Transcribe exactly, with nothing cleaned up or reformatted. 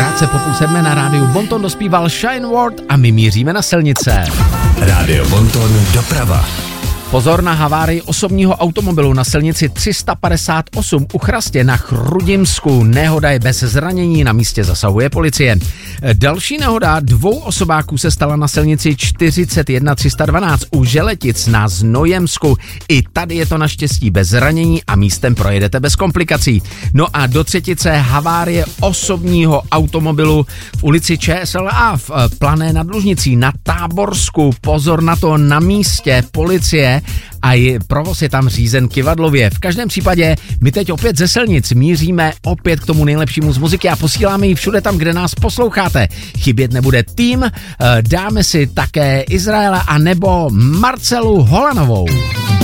krátce po půl sedmé na rádiu Bonton dospíval Shine World a my míříme na silnice. Rádio Bonton doprava. Pozor na havárii osobního automobilu na silnici tři sta padesát osm u Chrastě na Chrudimsku. Nehoda je bez zranění, na místě zasahuje policie. Další nehoda dvou osobáků se stala na silnici čtyřicet jedna tři sta dvanáct u Želetic na Znojemsku. I tady je to naštěstí bez zranění a místem projedete bez komplikací. No a do třetice havárie osobního automobilu v ulici Č S L A v Plané nad Lužnicí na Táborsku. Pozor na to, na místě policie a je, provoz je tam řízen kyvadlově. V každém případě my teď opět ze silnic míříme opět k tomu nejlepšímu z muziky a posíláme ji všude tam, kde nás posloucháte. Chybět nebude tým, dáme si také Izraela a nebo Marcelu Holanovou.